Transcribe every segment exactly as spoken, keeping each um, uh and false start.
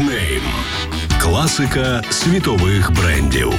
Топ-нейм. Класика світових брендів.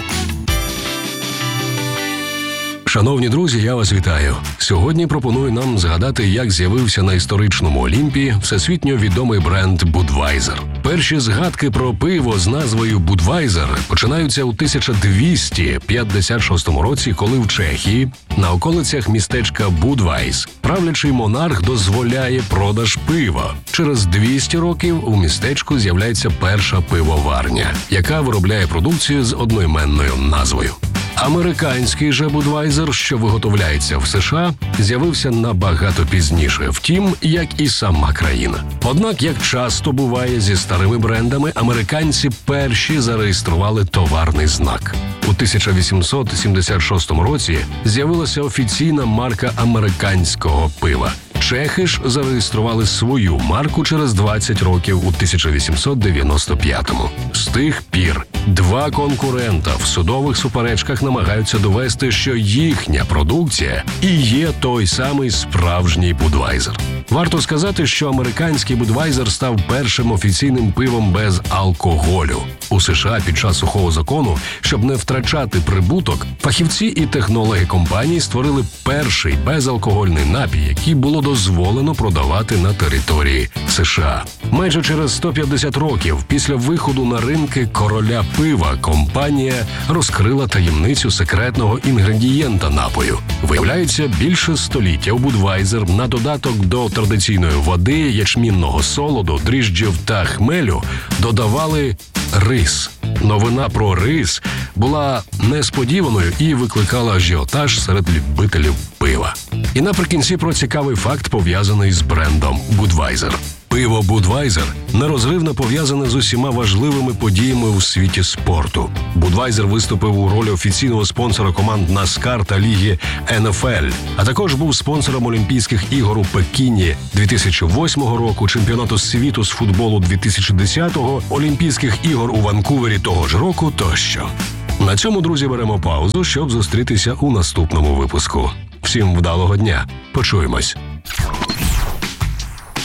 Шановні друзі, я вас вітаю. Сьогодні пропоную нам згадати, як з'явився на історичному Олімпі всесвітньо відомий бренд Budweiser. Перші згадки про пиво з назвою Budweiser починаються у тисяча двісті п'ятдесят шостому році, коли в Чехії, на околицях містечка Будвайс, правлячий монарх дозволяє продаж пива. Через двісті років у містечку з'являється перша пивоварня, яка виробляє продукцію з одноіменною назвою. Американський же Budweiser, що виготовляється в США, з'явився набагато пізніше, втім, як і сама країна. Однак, як часто буває зі старими брендами, американці перші зареєстрували товарний знак. У тисяча вісімсот сімдесят шостому році з'явилася офіційна марка американського пива. Чехи ж зареєстрували свою марку через двадцять років у тисяча вісімсот дев'яносто п'ятому. З тих пір два конкурента в судових суперечках намагаються довести, що їхня продукція і є той самий справжній Budweiser. Варто сказати, що американський Budweiser став першим офіційним пивом без алкоголю. У США під час сухого закону, щоб не втрачати прибуток, фахівці і технологи компанії створили перший безалкогольний напій, який було дозволено продавати на території США. Майже через сто п'ятдесят років після виходу на ринки короля пива компанія розкрила таємницю секретного інгредієнта напою. Виявляється, більше століття у Budweiser на додаток до традиційної води, ячмінного солоду, дріжджів та хмелю додавали рис. Новина про рис була несподіваною і викликала ажіотаж серед любителів пива. І наприкінці про цікавий факт, пов'язаний з брендом Budweiser. Пиво Budweiser нерозривно пов'язане з усіма важливими подіями у світі спорту. Budweiser виступив у ролі офіційного спонсора команд NASCAR та ліги ен еф ель, а також був спонсором Олімпійських ігор у Пекіні дві тисячі восьмого року, чемпіонату світу з футболу дві тисячі десятого, Олімпійських ігор у Ванкувері того ж року тощо. На цьому, друзі, беремо паузу, щоб зустрітися у наступному випуску. Всім вдалого дня. Почуємось.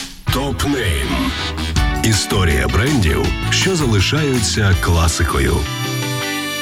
Топ-нейм. Історія брендів, що залишаються класикою.